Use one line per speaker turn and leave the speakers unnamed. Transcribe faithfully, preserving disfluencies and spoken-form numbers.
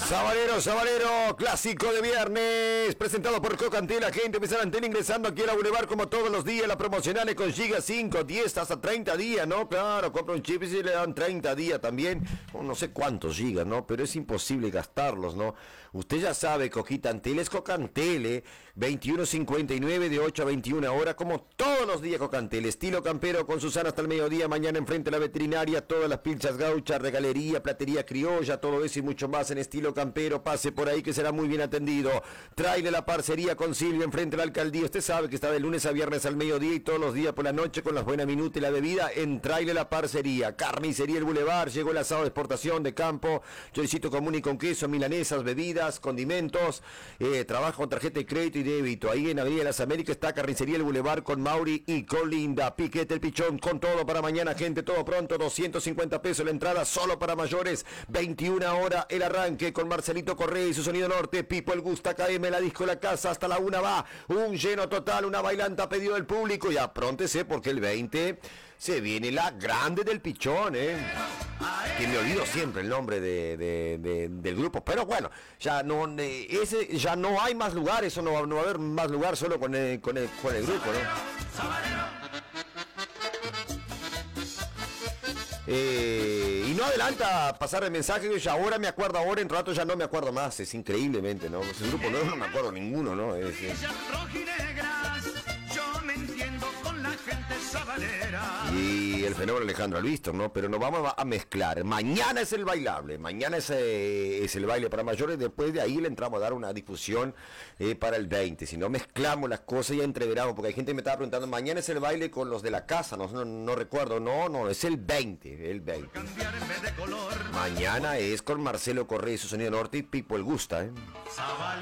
Sabalero, Sabalero, clásico de viernes, presentado por Cocantel, la gente empieza la antena ingresando aquí a la Boulevard como todos los días, las promocionales con Giga cinco, diez, hasta treinta días, ¿no? Claro, compra un chip y le dan treinta días también, no sé cuántos gigas, ¿no? Pero es imposible gastarlos, ¿no? Usted ya sabe, Coquita Antel es Cocantel, ¿eh? veintiuno cincuenta y nueve de ocho a veintiuna horas, como todos los días Cocantel, estilo campero con Susana hasta el mediodía, mañana enfrente a la veterinaria, todas las pilchas gauchas, regalería, platería criolla, todo eso y mucho más en estilo campero, pase por ahí que será muy bien atendido. Traile la parcería con Silvia enfrente a la alcaldía, usted sabe que está de lunes a viernes al mediodía y todos los días por la noche con las buenas minutas y la bebida en Traile la parcería. Carnicería El Boulevard, llegó el asado de exportación de campo, choricito común y con queso, milanesas, bebidas, condimentos, eh, trabajo con tarjeta de crédito y débito. Ahí en Avenida de las Américas está Carnicería El Boulevard con Mauri y con Linda. Piquete El Pichón con todo para mañana, gente, todo pronto, doscientos cincuenta pesos la entrada solo para mayores, veintiuna horas el arranque con Marcelito Correa y su sonido norte, Pipo El Gusta K M, la disco La Casa, hasta la una va, un lleno total, una bailanta a pedido del público y apróntese porque el veinte se viene la grande del Pichón, eh. Que me olvido siempre el nombre de, de, de, del grupo, pero bueno, ya no eh, ese ya no hay más lugares, eso no va, no va a haber más lugar solo con el, con el, con el grupo, ¿no? Eh, y no adelanta pasar el mensaje que ya ahora me acuerdo ahora, en rato ya no me acuerdo más, es increíblemente, ¿no? Ese grupo no, no me acuerdo ninguno, ¿no? Es, es... Y el fenómeno Alejandro Alvistor, ¿no? Pero nos vamos a mezclar. Mañana es el bailable, mañana es, eh, es el baile para mayores, después de ahí le entramos a dar una difusión eh, para el veinte. Si no mezclamos las cosas ya entreveramos, porque hay gente que me estaba preguntando, mañana es el baile con los de la casa, no, no, no recuerdo, no, no, es el veinte, el veinte. Mañana es con Marcelo Correa y su sonido norte y Pipo El Gusta, ¿eh?